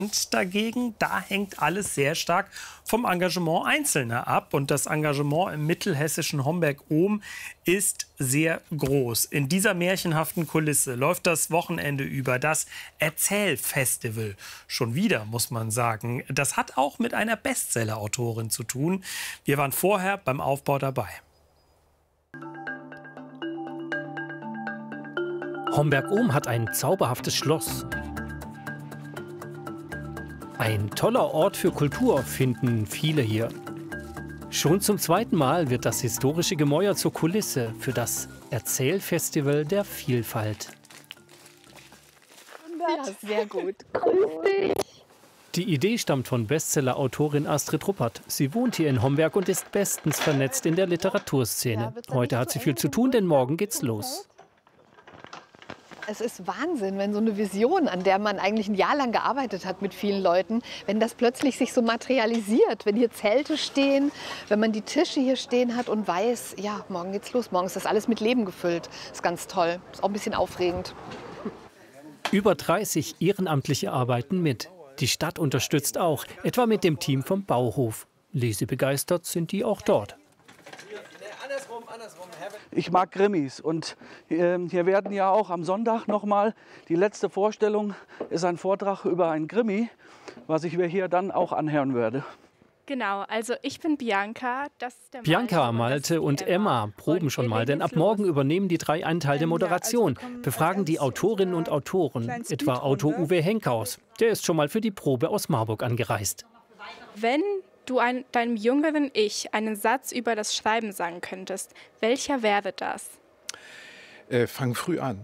Dagegen, da hängt alles sehr stark vom Engagement Einzelner ab. Und das Engagement im mittelhessischen Homberg-Ohm ist sehr groß. In dieser märchenhaften Kulisse läuft das Wochenende über das Erzählfestival. Schon wieder, muss man sagen. Das hat auch mit einer Bestseller-Autorin zu tun. Wir waren vorher beim Aufbau dabei. Homberg-Ohm hat ein zauberhaftes Schloss. Ein toller Ort für Kultur, finden viele hier. Schon zum zweiten Mal wird das historische Gemäuer zur Kulisse für das Erzählfestival der Vielfalt. Ja, sehr gut. Grüß dich. Die Idee stammt von Bestseller-Autorin Astrid Ruppert. Sie wohnt hier in Homberg und ist bestens vernetzt in der Literaturszene. Heute hat sie viel zu tun, denn morgen geht's los. Es ist Wahnsinn, wenn so eine Vision, an der man eigentlich ein Jahr lang gearbeitet hat mit vielen Leuten, wenn das plötzlich sich so materialisiert, wenn hier Zelte stehen, wenn man die Tische hier stehen hat und weiß, ja, morgen geht's los, morgen ist das alles mit Leben gefüllt. Das ist ganz toll, ist auch ein bisschen aufregend. Über 30 Ehrenamtliche arbeiten mit. Die Stadt unterstützt auch, etwa mit dem Team vom Bauhof. Lesebegeistert sind die auch dort. Ich mag Krimis und hier werden ja auch am Sonntag nochmal, die letzte Vorstellung ist ein Vortrag über einen Krimi, was ich mir hier dann auch anhören werde. Genau, also ich bin Bianca. Das ist der Bianca, Malte und Emma proben schon mal, denn ab morgen übernehmen die drei einen Teil der Moderation, befragen die Autorinnen und Autoren, etwa Autor Uwe Henkaus. Der ist schon mal für die Probe aus Marburg angereist. Wenn du deinem jüngeren Ich einen Satz über das Schreiben sagen könntest, welcher wäre das? Fang früh an.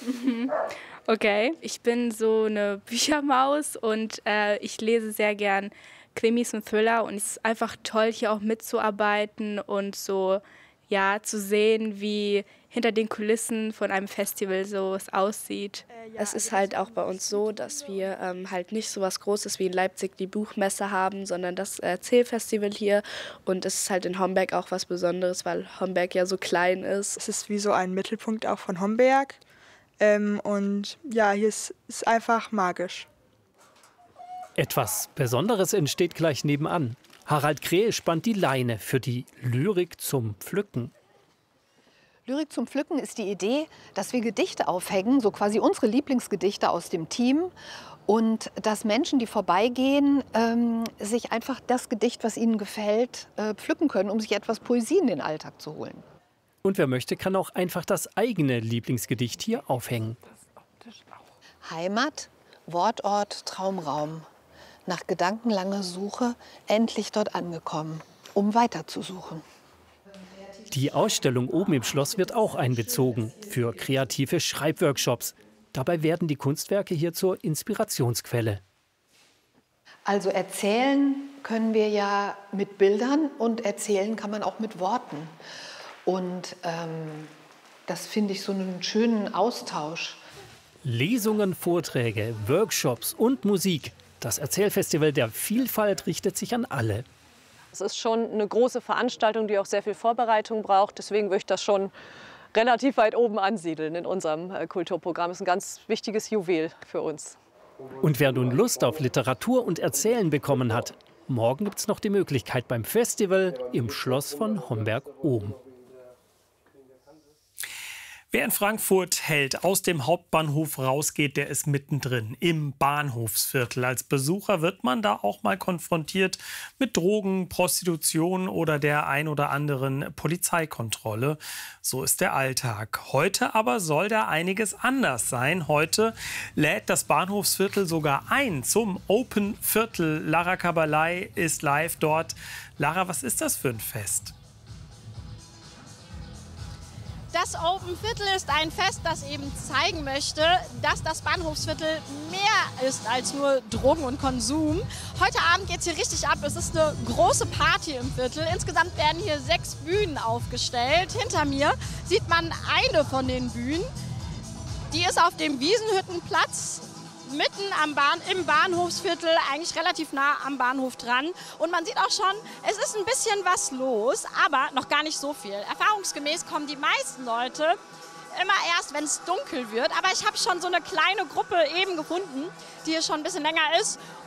Okay, ich bin so eine Büchermaus und ich lese sehr gern Krimis und Thriller und es ist einfach toll, hier auch mitzuarbeiten und so, ja, zu sehen, wie hinter den Kulissen von einem Festival so es aussieht. Es ist halt auch bei uns so, dass wir halt nicht so was Großes wie in Leipzig die Buchmesse haben, sondern das Erzählfestival hier. Und es ist halt in Homberg auch was Besonderes, weil Homberg ja so klein ist. Es ist wie so ein Mittelpunkt auch von Homberg. Und ja, hier ist es einfach magisch. Etwas Besonderes entsteht gleich nebenan. Harald Krehl spannt die Leine für die Lyrik zum Pflücken. Lyrik zum Pflücken ist die Idee, dass wir Gedichte aufhängen, so quasi unsere Lieblingsgedichte aus dem Team. Und dass Menschen, die vorbeigehen, sich einfach das Gedicht, was ihnen gefällt, pflücken können, um sich etwas Poesie in den Alltag zu holen. Und wer möchte, kann auch einfach das eigene Lieblingsgedicht hier aufhängen. Heimat, Wortort, Traumraum. Nach gedankenlanger Suche endlich dort angekommen, um weiterzusuchen. Die Ausstellung oben im Schloss wird auch einbezogen für kreative Schreibworkshops. Dabei werden die Kunstwerke hier zur Inspirationsquelle. Also erzählen können wir ja mit Bildern und erzählen kann man auch mit Worten. Und das finde ich so einen schönen Austausch. Lesungen, Vorträge, Workshops und Musik. Das Erzählfestival der Vielfalt richtet sich an alle. Es ist schon eine große Veranstaltung, die auch sehr viel Vorbereitung braucht. Deswegen würde ich das schon relativ weit oben ansiedeln in unserem Kulturprogramm. Das ist ein ganz wichtiges Juwel für uns. Und wer nun Lust auf Literatur und Erzählen bekommen hat, morgen gibt es noch die Möglichkeit beim Festival im Schloss von Homberg-Ohm. Wer in Frankfurt hält, aus dem Hauptbahnhof rausgeht, der ist mittendrin im Bahnhofsviertel. Als Besucher wird man da auch mal konfrontiert mit Drogen, Prostitution oder der ein oder anderen Polizeikontrolle. So ist der Alltag. Heute aber soll da einiges anders sein. Heute lädt das Bahnhofsviertel sogar ein zum Open Viertel. Lara Kabalai ist live dort. Lara, was ist das für ein Fest? Das Open Viertel ist ein Fest, das eben zeigen möchte, dass das Bahnhofsviertel mehr ist als nur Drogen und Konsum. Heute Abend geht es hier richtig ab. Es ist eine große Party im Viertel. Insgesamt werden hier 6 Bühnen aufgestellt. Hinter mir sieht man eine von den Bühnen. Die ist auf dem Wiesenhüttenplatz mitten im Bahnhofsviertel, eigentlich relativ nah am Bahnhof dran. Und man sieht auch schon, es ist ein bisschen was los, aber noch gar nicht so viel. Erfahrungsgemäß kommen die meisten Leute immer erst, wenn es dunkel wird. Aber ich habe schon so eine kleine Gruppe eben gefunden, die hier schon ein bisschen länger ist.